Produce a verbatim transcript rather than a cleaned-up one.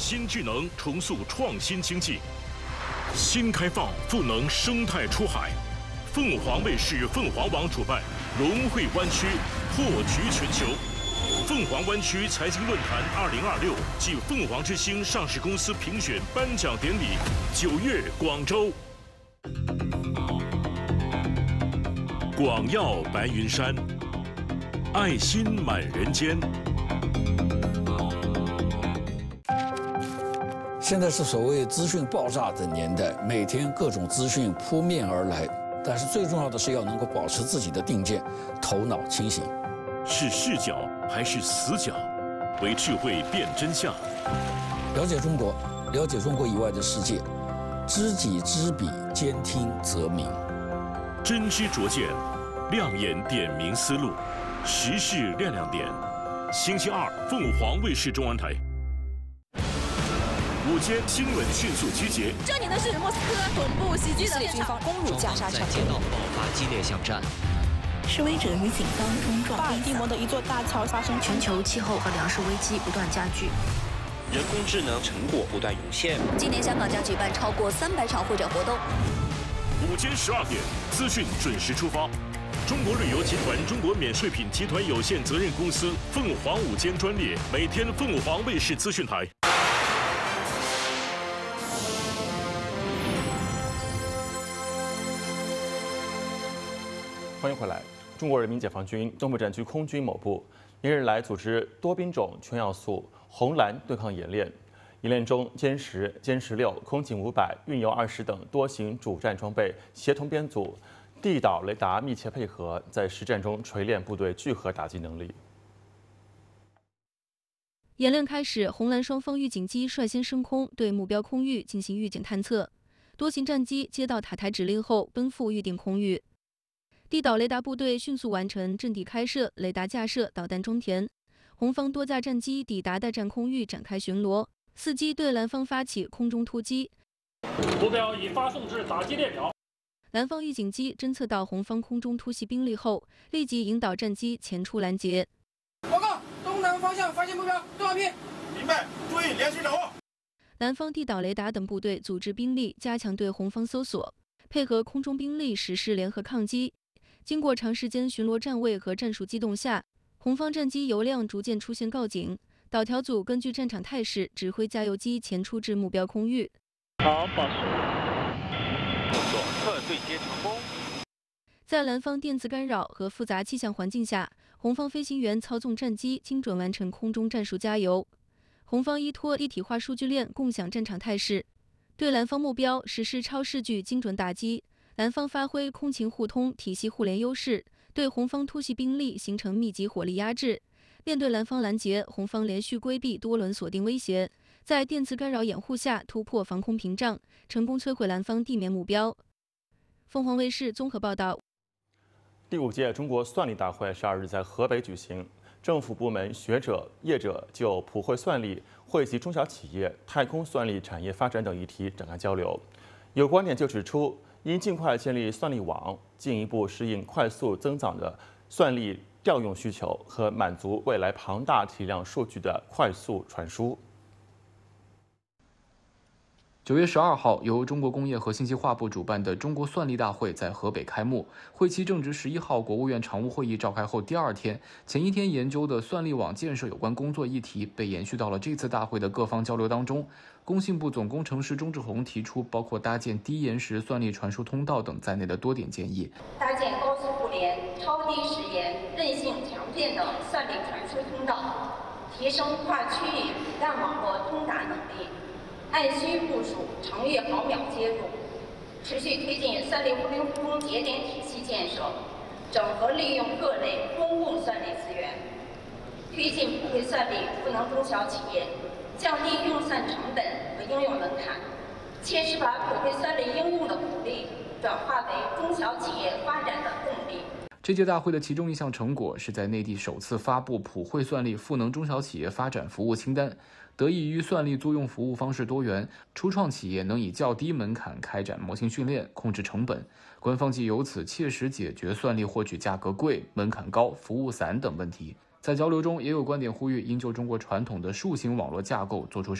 新智能重塑创新经济，新开放赋能生态出海。凤凰卫视凤凰网主办融汇湾区破局全球。凤凰湾区财经论坛二零二六暨凤凰之星上市公司评选颁奖典礼，九月广州。广耀白云山，爱心满人间。 现在是所谓资讯爆炸的年代，每天各种资讯扑面而来，但是最重要的是要能够保持自己的定见，头脑清醒。 是视角还是死角？为智慧辨真相。 了解中国，了解中国以外的世界，知己知彼，兼听则明。 真知灼见，亮眼点明思路，时事亮亮点。星期二，凤凰卫视中文台。午间新闻迅速集结。 这里呢是莫斯科总部袭击的军方攻入加沙城， 在街道爆发激烈巷战。 示威者与警方冲撞。 巴尔的摩的一座大桥发生全球气候和粮食危机不断加剧， 人工智能成果不断涌现。 今年香港将举办超过三百场会展活动。 午间十二点，资讯准时出发。中国旅游集团中国免税品集团有限责任公司凤凰午间专列，每天凤凰卫视资讯台。 欢迎回来。中国人民解放军东部战区空军某部连日来组织多兵种全要素红蓝对抗演练，演练中歼十、歼十六、空警五百、运油二十等多型主战装备协同编组，地导雷达密切配合，在实战中锤炼部队聚合打击能力。 演练开始，红蓝双方预警机率先升空，对目标空域进行预警探测。多型战机接到塔台指令后，奔赴预定空域。地导雷达部队迅速完成阵地开设、雷达架设、导弹装填。红方多架战机抵达的战空域展开巡逻，伺机对蓝方发起空中突击。 目标已发送至打击列表。 蓝方预警机侦测到红方空中突袭兵力后，立即引导战机前出拦截。 报告，东南方向发现目标，多少批？ 明白，注意连续掌握。 蓝方地导雷达等部队组织兵力加强对红方搜索，配合空中兵力实施联合抗击。经过长时间巡逻站位和战术机动下，红方战机油量逐渐出现告警，导调组根据战场态势指挥加油机前出至目标空域。 好，保持。 动作特对接成功。 在蓝方电子干扰和复杂气象环境下，红方飞行员操纵战机精准完成空中战术加油。红方依托一体化数据链共享战场态势，对蓝方目标实施超视距精准打击。蓝方发挥空勤互通、体系互联优势，对红方突袭兵力形成密集火力压制。面对蓝方拦截，红方连续规避多轮锁定威胁，在电磁干扰掩护下突破防空屏障，成功摧毁蓝方地面目标。凤凰卫视综合报道。 第五届中国算力大会十二日在河北举行，政府部门、学者、业者就普惠算力惠及中小企业、太空算力产业发展等议题展开交流。有观点就指出，应尽快建立算力网，进一步适应快速增长的算力调用需求和满足未来庞大体量数据的快速传输。 九月十二号，由中国工业和信息化部主办的中国算力大会在河北开幕。会期正值十一号国务院常务会议召开后第二天，前一天研究的算力网建设有关工作议题被延续到了这次大会的各方交流当中。工信部总工程师钟志宏提出，包括搭建低延时算力传输通道等在内的多点建议， 搭建高速互联、超低时延、韧性强健的算力传输通道，提升跨区域主干网络通达能力。按需部署长月毫秒接入，持续推进算力互联互通节点体系建设，整合利用各类公共算力资源，推进普惠算力赋能中小企业，降低用算成本和应用门槛，切实把普惠算力应用的鼓励转化为中小企业发展的动力。 这届大会的其中一项成果是在内地首次发布普惠算力赋能中小企业发展服务清单。得益于算力租用服务方式多元，初创企业能以较低门槛开展模型训练，控制成本。官方即由此切实解决算力获取价格贵、门槛高、服务散等问题。在交流中，也有观点呼吁应就中国传统的树形网络架构做出